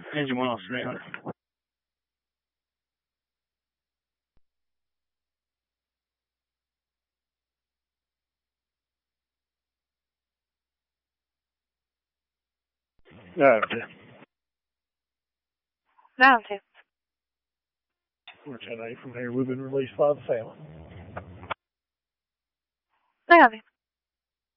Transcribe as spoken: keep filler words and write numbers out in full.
Engine one off three hundred. No, Down two. we're ten eight from here. We've been released by the family.